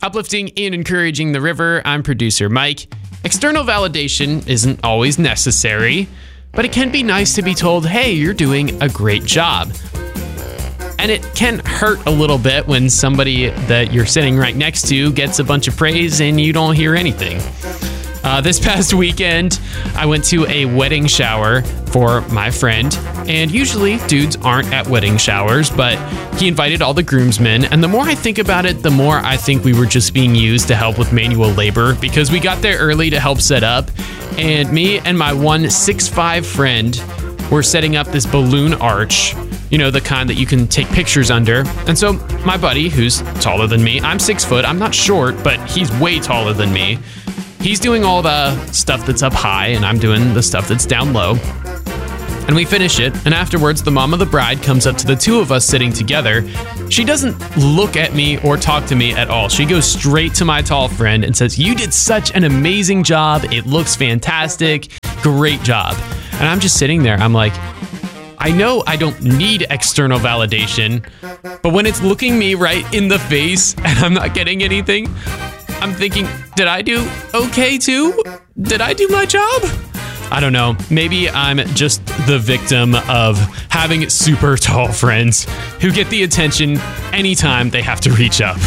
Uplifting and encouraging the river, I'm producer Mike. External validation isn't always necessary, but it can be nice to be told, hey, you're doing a great job. And it can hurt a little bit when somebody that you're sitting right next to gets a bunch of praise and you don't hear anything. This past weekend, I went to a wedding shower for my friend, and usually dudes aren't at wedding showers, but he invited all the groomsmen, and the more I think about it, the more I think we were just being used to help with manual labor, because we got there early to help set up, and me and my 1'6'5" friend were setting up this balloon arch, you know, the kind that you can take pictures under. And so my buddy, who's taller than me, I'm 6 foot, I'm not short, but he's way taller than me. He's doing all the stuff that's up high, and I'm doing the stuff that's down low. And we finish it, and afterwards, the mom of the bride comes up to the two of us sitting together. She doesn't look at me or talk to me at all. She goes straight to my tall friend and says, "You did such an amazing job. It looks fantastic. Great job." And I'm just sitting there. I'm like, I know I don't need external validation, but when it's looking me right in the face and I'm not getting anything, I'm thinking, did I do okay too? Did I do my job? I don't know. Maybe I'm just the victim of having super tall friends who get the attention anytime they have to reach up.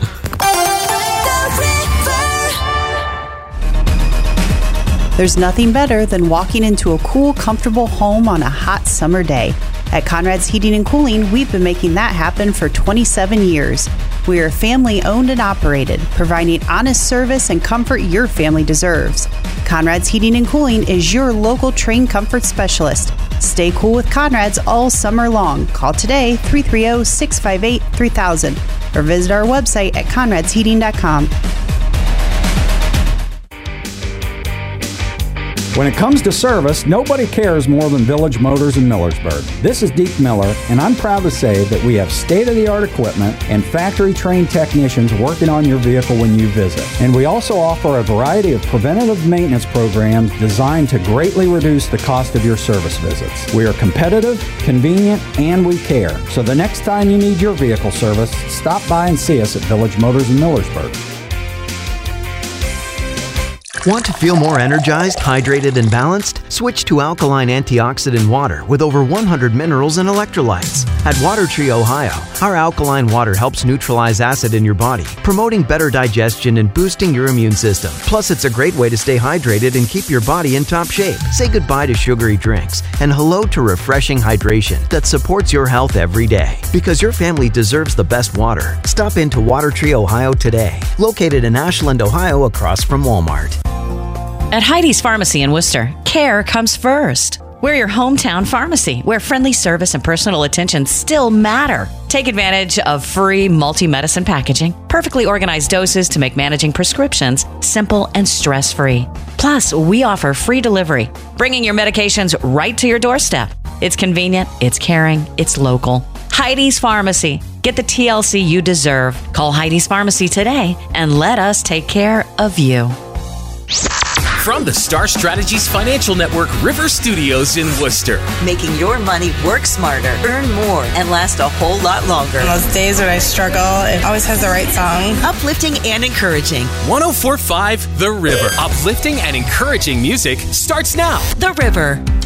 There's nothing better than walking into a cool, comfortable home on a hot summer day. At Conrad's Heating and Cooling, we've been making that happen for 27 years. We are family owned and operated, providing honest service and comfort your family deserves. Conrad's Heating and Cooling is your local trained comfort specialist. Stay cool with Conrad's all summer long. Call today, 330-658-3000, or visit our website at conradsheating.com. When it comes to service, nobody cares more than Village Motors in Millersburg. This is Deke Miller, and I'm proud to say that we have state-of-the-art equipment and factory-trained technicians working on your vehicle when you visit. And we also offer a variety of preventative maintenance programs designed to greatly reduce the cost of your service visits. We are competitive, convenient, and we care. So the next time you need your vehicle service, stop by and see us at Village Motors in Millersburg. Want to feel more energized, hydrated, and balanced? Switch to alkaline antioxidant water with over 100 minerals and electrolytes. At Water Tree, Ohio, our alkaline water helps neutralize acid in your body, promoting better digestion and boosting your immune system. Plus, it's a great way to stay hydrated and keep your body in top shape. Say goodbye to sugary drinks and hello to refreshing hydration that supports your health every day. Because your family deserves the best water. Stop into Water Tree, Ohio today. Located in Ashland, Ohio, across from Walmart. At Heidi's Pharmacy in Worcester, care comes first. We're your hometown pharmacy, where friendly service and personal attention still matter. Take advantage of free multi-medicine packaging, perfectly organized doses to make managing prescriptions simple and stress-free. Plus, we offer free delivery, bringing your medications right to your doorstep. It's convenient, it's caring, it's local. Heidi's Pharmacy. Get the TLC you deserve. Call Heidi's Pharmacy today and let us take care of you. From the Star Strategies Financial Network River Studios in Worcester. Making your money work smarter, earn more, and last a whole lot longer. On those days when I struggle, it always has the right song. Uplifting and encouraging. 104.5 The River. Uplifting and encouraging music starts now. The River.